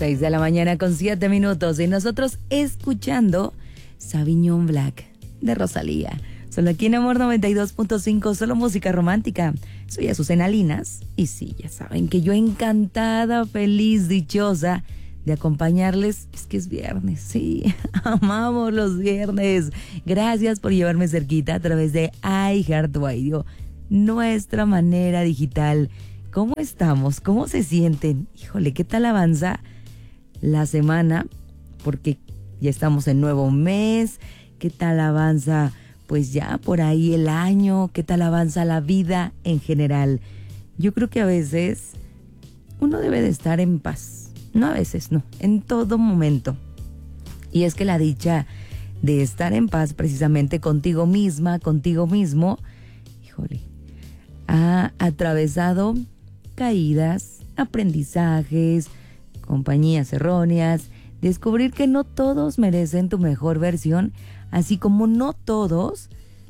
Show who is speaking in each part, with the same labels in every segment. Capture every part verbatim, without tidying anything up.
Speaker 1: seis de la mañana con siete minutos y nosotros escuchando Sauvignon Black de Rosalía. Solo aquí en Amor noventa y dos punto cinco, solo música romántica. Soy Azucena Linas y sí, ya saben que yo encantada, feliz, dichosa de acompañarles. Es que es viernes, sí, amamos los viernes. Gracias por llevarme cerquita a través de iHeartRadio, nuestra manera digital. ¿Cómo estamos? ¿Cómo se sienten? Híjole, ¿qué tal avanza la semana? Porque ya estamos en nuevo mes. ¿Qué tal avanza, pues ya por ahí el año? ¿Qué tal avanza la vida en general? Yo creo que a veces uno debe de estar en paz. No a veces, no, en todo momento. Y es que la dicha de estar en paz precisamente contigo misma, contigo mismo, híjole, ha atravesado caídas, aprendizajes, compañías erróneas, descubrir que no todos merecen tu mejor versión, así como no todos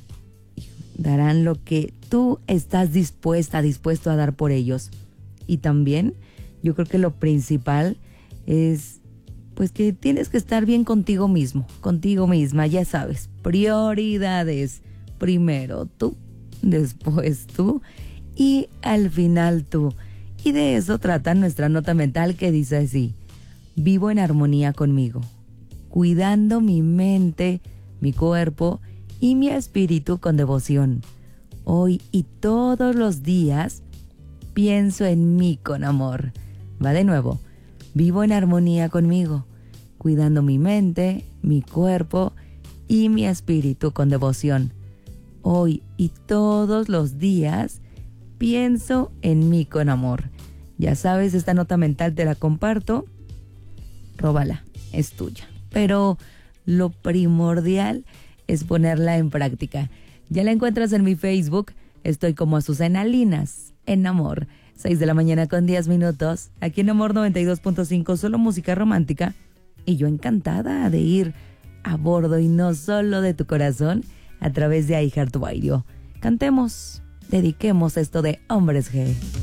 Speaker 1: darán lo que tú estás dispuesta, dispuesto a dar por ellos. Y también yo creo que lo principal es pues que tienes que estar bien contigo mismo, contigo misma, ya sabes, prioridades, primero tú, después tú y al final tú. Y de eso trata nuestra nota mental que dice así: vivo en armonía conmigo, cuidando mi mente, mi cuerpo y mi espíritu con devoción. Hoy y todos los días pienso en mí con amor. Va de nuevo: vivo en armonía conmigo, cuidando mi mente, mi cuerpo y mi espíritu con devoción. Hoy y todos los días pienso en mí con amor. Ya sabes, esta nota mental te la comparto. Róbala, es tuya. Pero lo primordial es ponerla en práctica. Ya la encuentras en mi Facebook. Estoy como Azucena Linas, en Amor. seis de la mañana con diez minutos. Aquí en Amor noventa y dos punto cinco, solo música romántica. Y yo encantada de ir a bordo y no solo de tu corazón a través de iHeartRadio. Cantemos, dediquemos esto de Hombres G.